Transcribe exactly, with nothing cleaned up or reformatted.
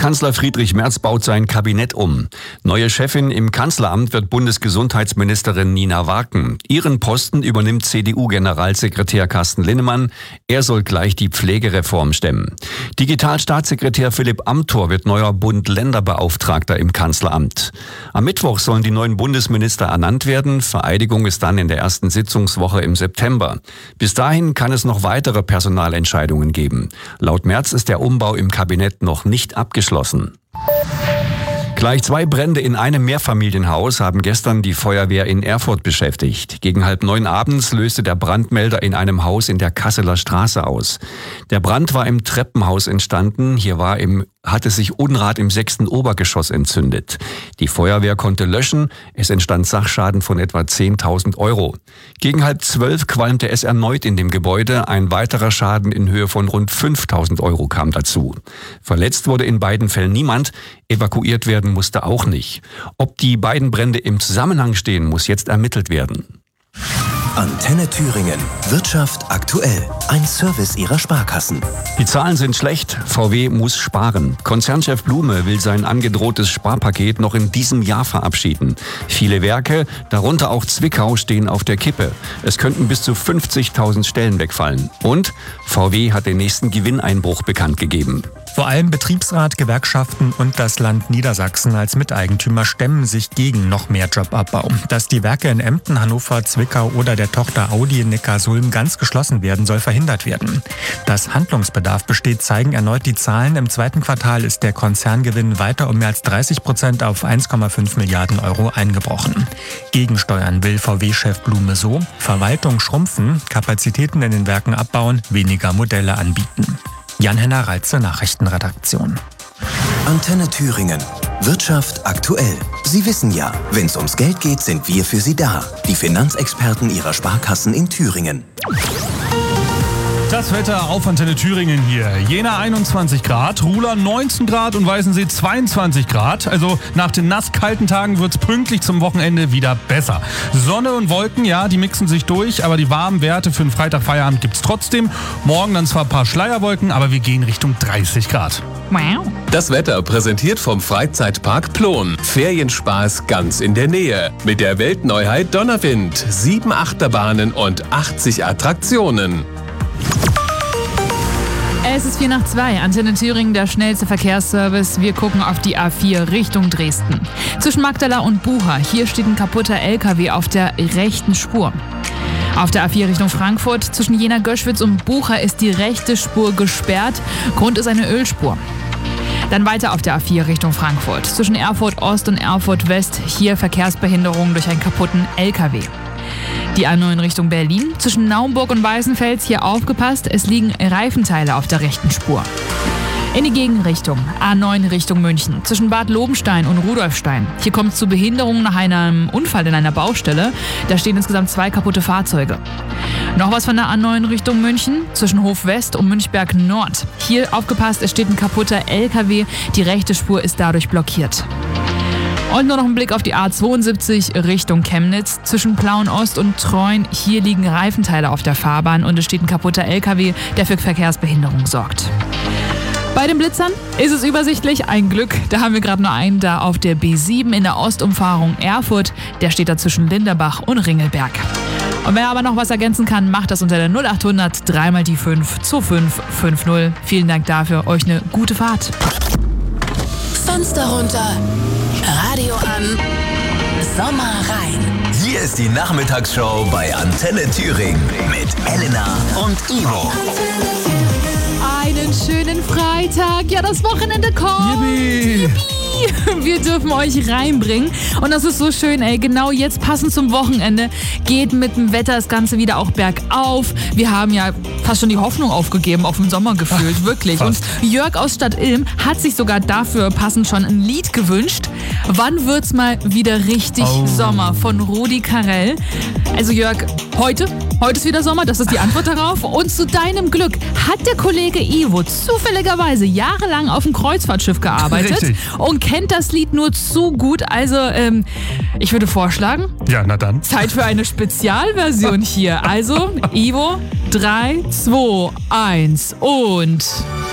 Bundeskanzler Friedrich Merz baut sein Kabinett um. Neue Chefin im Kanzleramt wird Bundesgesundheitsministerin Nina Waken. Ihren Posten übernimmt C D U-Generalsekretär Carsten Linnemann. Er soll gleich die Pflegereform stemmen. Digitalstaatssekretär Philipp Amthor wird neuer Bund-Länder-Beauftragter im Kanzleramt. Am Mittwoch sollen die neuen Bundesminister ernannt werden. Vereidigung ist dann in der ersten Sitzungswoche im September. Bis dahin kann es noch weitere Personalentscheidungen geben. Laut Merz ist der Umbau im Kabinett noch nicht abgeschlossen. Gleich zwei Brände in einem Mehrfamilienhaus haben gestern die Feuerwehr in Erfurt beschäftigt. Gegen halb neun abends löste der Brandmelder in einem Haus in der Kasseler Straße aus. Der Brand war im Treppenhaus entstanden. Hier war im, hatte sich Unrat im sechsten Obergeschoss entzündet. Die Feuerwehr konnte löschen. Es entstand Sachschaden von etwa zehntausend Euro. Gegen halb zwölf qualmte es erneut in dem Gebäude. Ein weiterer Schaden in Höhe von rund fünftausend Euro kam dazu. Verletzt wurde in beiden Fällen niemand. Evakuiert werden musste auch nicht. Ob die beiden Brände im Zusammenhang stehen, muss jetzt ermittelt werden. Antenne Thüringen. Wirtschaft aktuell. Ein Service ihrer Sparkassen. Die Zahlen sind schlecht. V W muss sparen. Konzernchef Blume will sein angedrohtes Sparpaket noch in diesem Jahr verabschieden. Viele Werke, darunter auch Zwickau, stehen auf der Kippe. Es könnten bis zu fünfzigtausend Stellen wegfallen. Und V W hat den nächsten Gewinneinbruch bekannt gegeben. Vor allem Betriebsrat, Gewerkschaften und das Land Niedersachsen als Miteigentümer stemmen sich gegen noch mehr Jobabbau. Dass die Werke in Emden, Hannover, Zwickau oder der Tochter Audi in Neckarsulm ganz geschlossen werden, soll verhindert werden. Dass Handlungsbedarf besteht, zeigen erneut die Zahlen. Im zweiten Quartal ist der Konzerngewinn weiter um mehr als dreißig Prozent auf eins Komma fünf Milliarden Euro eingebrochen. Gegensteuern will V W-Chef Blume so: Verwaltung schrumpfen, Kapazitäten in den Werken abbauen, weniger Modelle anbieten. Jan-Henner Reitze, Nachrichtenredaktion. Antenne Thüringen. Wirtschaft aktuell. Sie wissen ja, wenn es ums Geld geht, sind wir für Sie da. Die Finanzexperten Ihrer Sparkassen in Thüringen. Das Wetter auf Antenne Thüringen hier. Jena einundzwanzig Grad, Ruhla neunzehn Grad und Weißensee zweiundzwanzig Grad. Also nach den nasskalten Tagen wird es pünktlich zum Wochenende wieder besser. Sonne und Wolken, ja, die mixen sich durch, aber die warmen Werte für den Freitagfeierabend gibt es trotzdem. Morgen dann zwar ein paar Schleierwolken, aber wir gehen Richtung dreißig Grad. Wow. Das Wetter präsentiert vom Freizeitpark Plon. Ferienspaß ganz in der Nähe. Mit der Weltneuheit Donnerwind. Sieben Achterbahnen und achtzig Attraktionen. Es ist vier nach zwei. Antenne Thüringen, der schnellste Verkehrsservice. Wir gucken auf die A vier Richtung Dresden. Zwischen Magdala und Bucha. Hier steht ein kaputter L K W auf der rechten Spur. Auf der A vier Richtung Frankfurt. Zwischen Jena-Göschwitz und Bucha ist die rechte Spur gesperrt. Grund ist eine Ölspur. Dann weiter auf der A vier Richtung Frankfurt. Zwischen Erfurt Ost und Erfurt West. Hier Verkehrsbehinderung durch einen kaputten L K W. Die A neun Richtung Berlin. Zwischen Naumburg und Weißenfels, hier aufgepasst, es liegen Reifenteile auf der rechten Spur. In die Gegenrichtung. A neun Richtung München. Zwischen Bad Lobenstein und Rudolfstein. Hier kommt es zu Behinderungen nach einem Unfall in einer Baustelle. Da stehen insgesamt zwei kaputte Fahrzeuge. Noch was von der A neun Richtung München. Zwischen Hof West und Münchberg Nord. Hier aufgepasst, es steht ein kaputter L K W. Die rechte Spur ist dadurch blockiert. Und nur noch ein Blick auf die A zweiundsiebzig Richtung Chemnitz. Zwischen Plauen Ost und Treuen. Hier liegen Reifenteile auf der Fahrbahn und es steht ein kaputter L K W, der für Verkehrsbehinderung sorgt. Bei den Blitzern ist es übersichtlich, ein Glück. Da haben wir gerade nur einen da auf der B sieben in der Ostumfahrung Erfurt. Der steht da zwischen Linderbach und Ringelberg. Und wer aber noch was ergänzen kann, macht das unter der null acht hundert drei mal die fünf zwei fünf fünf null. Vielen Dank dafür. Euch eine gute Fahrt. Fenster runter, Radio an, Sommer rein. Hier ist die Nachmittagsshow bei Antenne Thüringen mit Elena und Ivo. Einen schönen Freitag. Ja, das Wochenende kommt. Yippie. Yippie. Wir dürfen euch reinbringen. Und das ist so schön, ey. Genau jetzt, passend zum Wochenende, geht mit dem Wetter das Ganze wieder auch bergauf. Wir haben ja fast schon die Hoffnung aufgegeben auf den Sommer gefühlt. Ach, wirklich. Fast. Und Jörg aus Stadt Ilm hat sich sogar dafür passend schon ein Lied gewünscht. Wann wird's mal wieder richtig oh. Sommer? Von Rudi Carrell. Also Jörg, heute? Heute ist wieder Sommer, das ist die Antwort darauf. Und zu deinem Glück hat der Kollege Ivo zufälligerweise jahrelang auf dem Kreuzfahrtschiff gearbeitet. Richtig. Und kennt das Lied nur zu gut. Also, ähm, ich würde vorschlagen, ja, na dann. Zeit für eine Spezialversion hier. Also, Ivo, drei, zwei, eins und...